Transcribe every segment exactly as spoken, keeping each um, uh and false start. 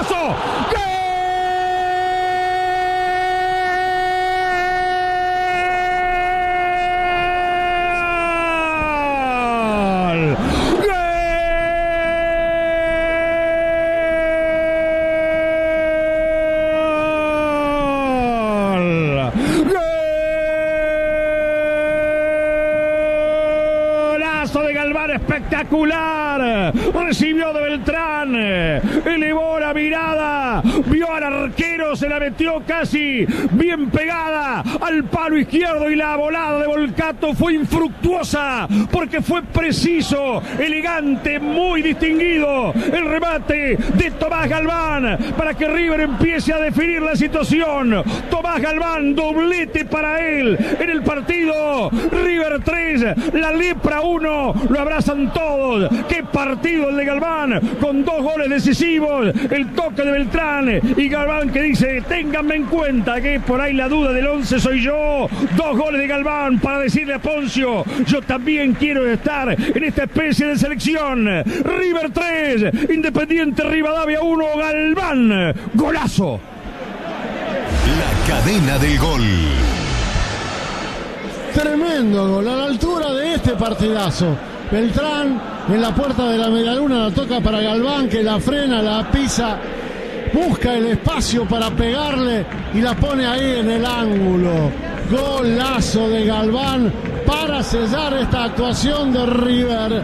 golazo. ¡Gol! De Galván, espectacular, recibió de Beltrán, elevó la mirada, vio al arquero, se la metió casi bien pegada al palo izquierdo y la volada de Volcato fue infructuosa porque fue preciso, elegante, muy distinguido el remate de Tomás Galván para que River empiece a definir la situación. Tomás Galván, doblete para él en el partido. River tres, La Lepra uno, lo abrazan todos. Qué partido el de Galván, con dos goles decisivos, el toque de Beltrán y Galván que dice: ténganme en cuenta que por ahí la duda del once soy yo. Dos goles de Galván para decirle a Poncio: yo también quiero estar en esta especie de selección. River tres, Independiente Rivadavia uno, Galván, golazo. La cadena del gol. Tremendo gol, a la altura de este partidazo. Beltrán en la puerta de la medialuna, la toca para Galván, que la frena, la pisa, busca el espacio para pegarle y la pone ahí en el ángulo. Golazo de Galván para sellar esta actuación de River,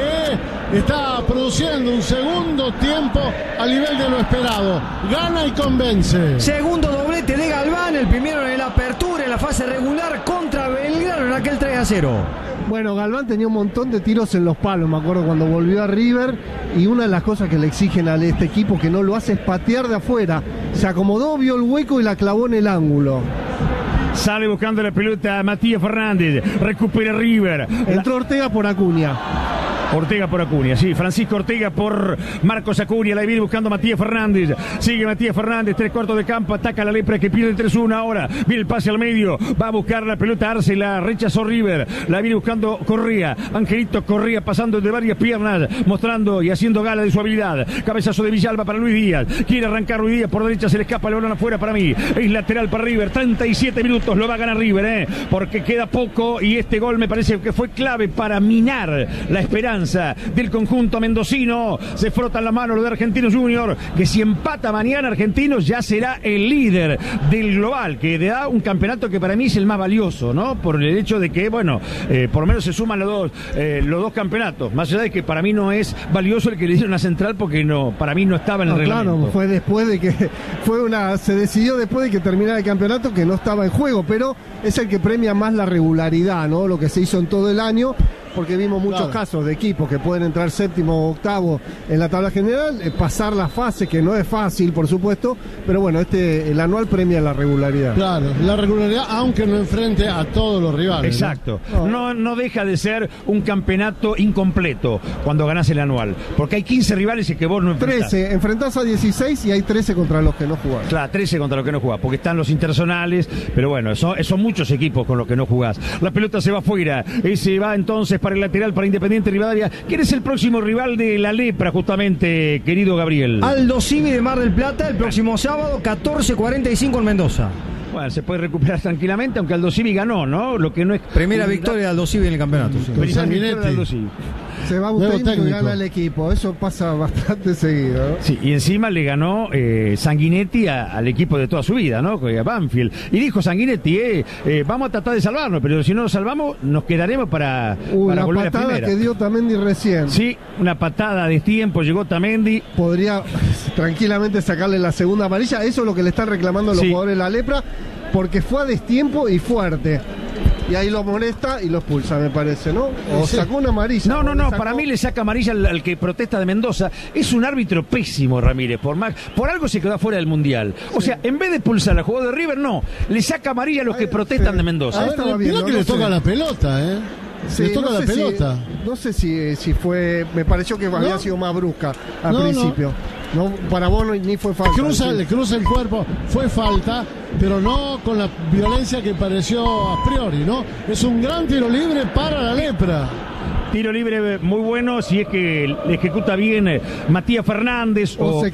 que está produciendo un segundo tiempo al nivel de lo esperado. Gana y convence. Segundo doblete de Galván, el primero en la apertura, en la fase regular contra Belgrano en aquel tres a cero. Bueno, Galván tenía un montón de tiros en los palos, me acuerdo cuando volvió a River, y una de las cosas que le exigen a este equipo que no lo hace es patear de afuera. Se acomodó, vio el hueco y la clavó en el ángulo. Sale buscando la pelota Matías Fernández, recupera River. Entró Ortega por Acuña. Ortega por Acuña, sí, Francisco Ortega por Marcos Acuña, la viene buscando Matías Fernández, sigue Matías Fernández, tres cuartos de campo, ataca a la Lepra que pierde tres uno ahora, viene el pase al medio, va a buscar la pelota Arce, la rechazó River, la viene buscando Correa, Angelito Correa pasando de varias piernas, mostrando y haciendo gala de su habilidad, cabezazo de Villalba para Luis Díaz, quiere arrancar Luis Díaz, por derecha se le escapa el balón afuera para mí, es lateral para River, treinta y siete minutos, lo va a ganar River, eh, porque queda poco y este gol me parece que fue clave para minar la esperanza del conjunto mendocino. Se frotan las manos los de Argentinos Junior, que si empata mañana Argentinos ya será el líder del global, que le da un campeonato que para mí es el más valioso, ¿no? Por el hecho de que, bueno, eh, por lo menos se suman los dos, eh, los dos campeonatos, más allá de que para mí no es valioso el que le dieron a Central, porque no, para mí no estaba en el no, reglamento. Claro, fue después de que fue una, se decidió después de que terminara el campeonato, que no estaba en juego, pero es el que premia más la regularidad, ¿no? Lo que se hizo en todo el año, porque vimos muchos claro. casos de equipos que pueden entrar séptimo o octavo en la tabla general, eh, pasar la fase, que no es fácil, por supuesto, pero bueno, este el anual premia la regularidad. Claro, la regularidad, aunque no enfrente a todos los rivales. Exacto. ¿no? No, no deja de ser un campeonato incompleto cuando ganás el anual, porque hay quince rivales y que vos no enfrentás. trece, enfrentás a dieciséis y hay trece contra los que no jugás. Claro, trece contra los que no jugás, porque están los internacionales, pero bueno, son, son muchos equipos con los que no jugás. La pelota se va afuera, y se va entonces para el lateral, para Independiente Rivadavia. ¿Quién es el próximo rival de la Lepra, justamente, querido Gabriel? Aldo Civi de Mar del Plata, el próximo sábado, catorce cuarenta y cinco en Mendoza. Bueno, se puede recuperar tranquilamente, aunque Aldo Civi ganó, ¿no? Lo que no es... Primera victoria de Aldo Civi en el campeonato. Sí. Primera victoria de Aldo Civi. Se va un técnico y gana el equipo, eso pasa bastante seguido, ¿no? Sí, y encima le ganó eh, Sanguinetti a, al equipo de toda su vida, ¿no? A Banfield. Y dijo Sanguinetti, eh, eh, vamos a tratar de salvarnos, pero si no nos salvamos, nos quedaremos para, uh, para volver a primera. Una patada que dio Tamendi recién. Sí, una patada de tiempo, llegó Tamendi. Podría tranquilamente sacarle la segunda amarilla, eso es lo que le están reclamando los sí. jugadores de la Lepra, porque fue a destiempo y fuerte. Y ahí lo molesta y lo expulsa, me parece, ¿no? O sí. sacó una amarilla. No, no, no, sacó... para mí le saca amarilla al, al que protesta de Mendoza. Es un árbitro pésimo, Ramírez, por más, por algo se quedó fuera del Mundial. O sí. sea, en vez de expulsar al jugador de River, no, le saca amarilla a los que protestan sí. de Mendoza. A ver, mira que no le toca sé. la pelota, ¿eh? Sí, le toca no la pelota. Si, no sé si, si fue, me pareció que había ¿No? sido más brusca al no, principio. No. No, para vos no, ni fue falta. Cruza, le cruza el cuerpo, fue falta, pero no con la violencia que pareció a priori, ¿no? Es un gran tiro libre para la Lepra. Tiro libre muy bueno si es que le ejecuta bien Matías Fernández o, o